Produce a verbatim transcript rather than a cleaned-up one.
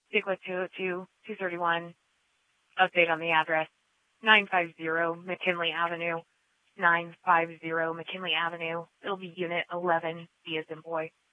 Sigla two oh two, two thirty-one. Update on the address. nine fifty McKinley Avenue. nine fifty McKinley Avenue. It'll be Unit eleven, B as in boy.